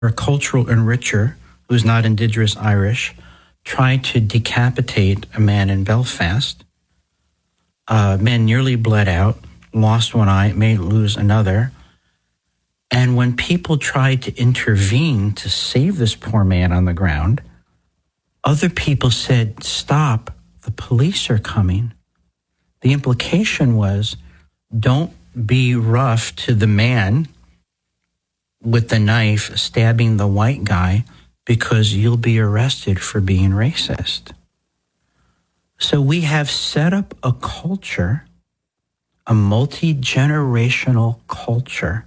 a cultural enricher who's not Indigenous Irish tried to decapitate a man in Belfast. Man nearly bled out, lost one eye, may lose another. And when people tried to intervene to save this poor man on the ground, other people said, "Stop, the police are coming." The implication was, don't be rough to the man with the knife stabbing the white guy because you'll be arrested for being racist. So we have set up a culture, a multi-generational culture,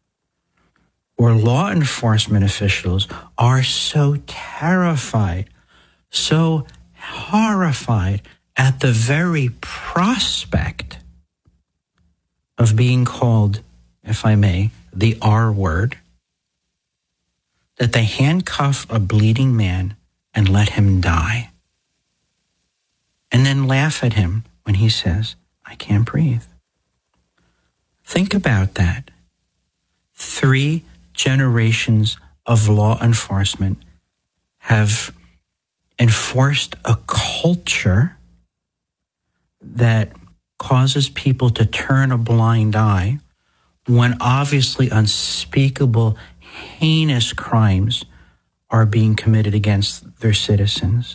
where law enforcement officials are so terrified, so horrified at the very prospect of being called, if I may, the R word, that they handcuff a bleeding man and let him die, and then laugh at him when he says, "I can't breathe." Think about that. 3 generations of law enforcement have enforced a culture that causes people to turn a blind eye when obviously unspeakable, heinous crimes are being committed against their citizens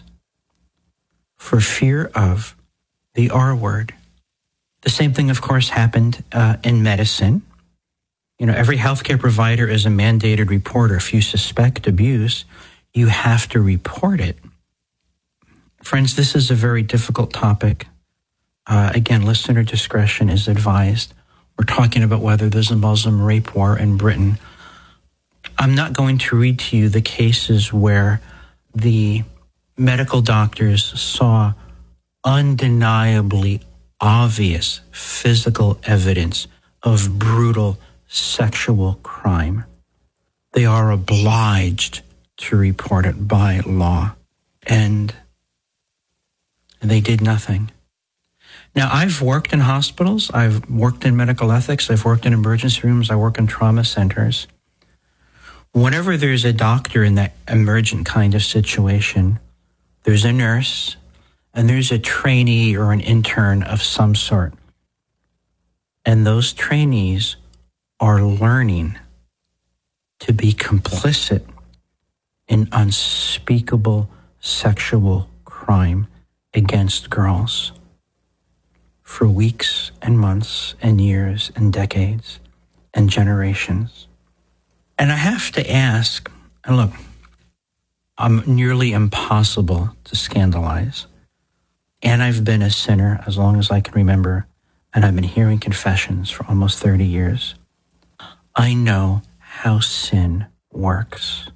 for fear of the R word. The same thing, of course, happened in medicine. Every healthcare provider is a mandated reporter. If you suspect abuse, you have to report it. Friends, this is a very difficult topic. Again, listener discretion is advised. We're talking about whether there's a Muslim rape war in Britain. I'm not going to read to you the cases where the medical doctors saw undeniably obvious physical evidence of brutal sexual crime. They are obliged to report it by law, and they did nothing. Now, I've worked in hospitals, I've worked in medical ethics, I've worked in emergency rooms, I work in trauma centers. Whenever there's a doctor in that emergent kind of situation, there's a nurse and there's a trainee or an intern of some sort. And those trainees are learning to be complicit in unspeakable sexual crime against girls for weeks and months and years and decades and generations. And I have to ask, and look, I'm nearly impossible to scandalize. And I've been a sinner as long as I can remember, and I've been hearing confessions for almost 30 years. I know how sin works.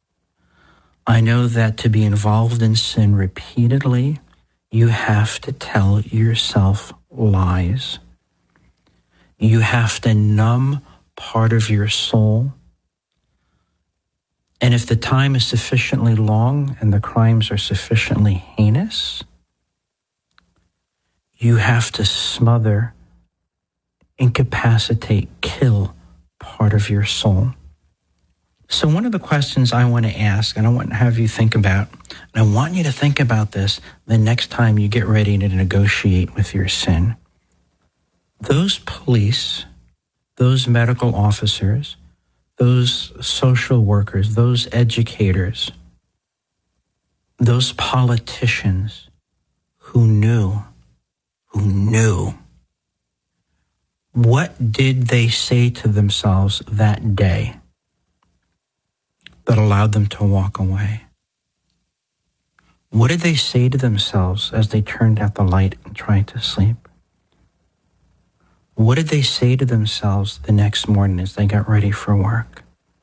I know that to be involved in sin repeatedly, you have to tell yourself lies. You have to numb part of your soul. And if the time is sufficiently long and the crimes are sufficiently heinous, you have to smother, incapacitate, kill part of your soul. So one of the questions I want to ask, and I want to have you think about, and I want you to think about this the next time you get ready to negotiate with your sin. Those police, those medical officers, those social workers, those educators, those politicians who knew, what did they say to themselves that day that allowed them to walk away? What did they say to themselves as they turned out the light and tried to sleep? What did they say to themselves the next morning as they got ready for work?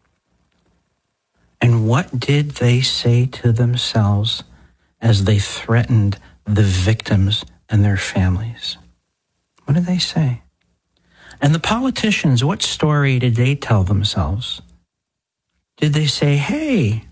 And what did they say to themselves as they threatened the victims and their families? What did they say? And the politicians, what story did they tell themselves? Did they say, hey,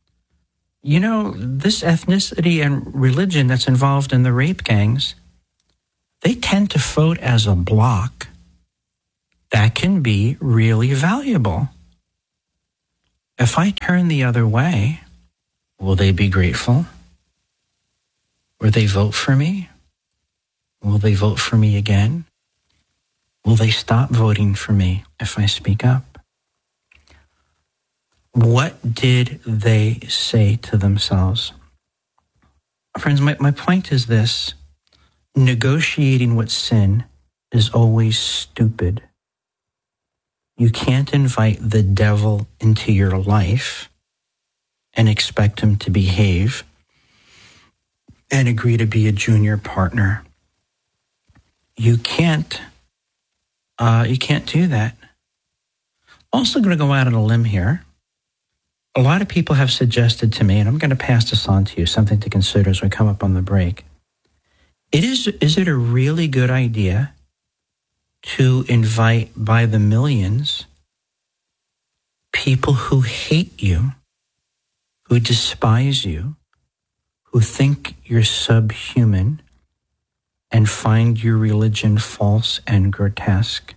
this ethnicity and religion that's involved in the rape gangs, they tend to vote as a bloc. That can be really valuable. If I turn the other way, will they be grateful? Will they vote for me? Will they vote for me again? Will they stop voting for me if I speak up? What did they say to themselves? Friends, my point is this. Negotiating with sin is always stupid. You can't invite the devil into your life and expect him to behave and agree to be a junior partner. You can't do that. Also going to go out on a limb here. A lot of people have suggested to me, and I'm going to pass this on to you, something to consider as we come up on the break. Is it a really good idea to invite by the millions people who hate you, who despise you, who think you're subhuman, and find your religion false and grotesque?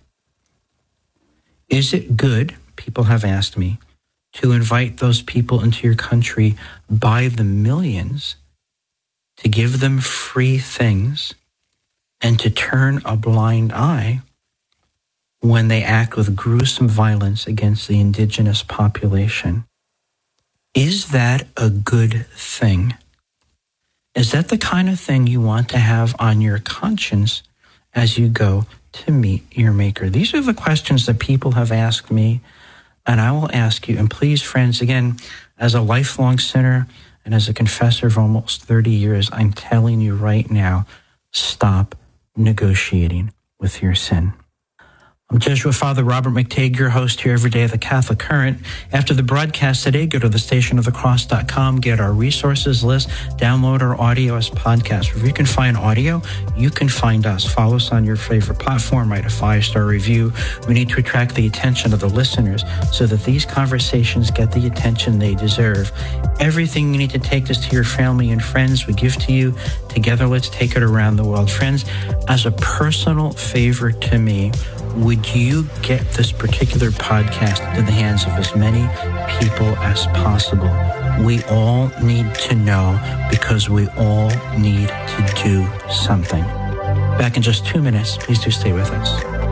Is it good, people have asked me, to invite those people into your country by the millions, to give them free things, and to turn a blind eye when they act with gruesome violence against the indigenous population? Is that a good thing? Is that the kind of thing you want to have on your conscience as you go to meet your Maker? These are the questions that people have asked me, and I will ask you. And please, friends, again, as a lifelong sinner and as a confessor of almost 30 years, I'm telling you right now, stop negotiating with your sin. I'm Jesuit Father Robert McTague, your host here every day at the Catholic Current. After the broadcast today, go to thestationofthecross.com, get our resources list, download our audio as podcast. If you can find audio, you can find us. Follow us on your favorite platform, write a 5-star review. We need to attract the attention of the listeners so that these conversations get the attention they deserve. Everything you need to take this to your family and friends, we give to you. Together, let's take it around the world. Friends, as a personal favor to me, would you get this particular podcast into the hands of as many people as possible? We all need to know because we all need to do something. Back in just 2 minutes. Please do stay with us.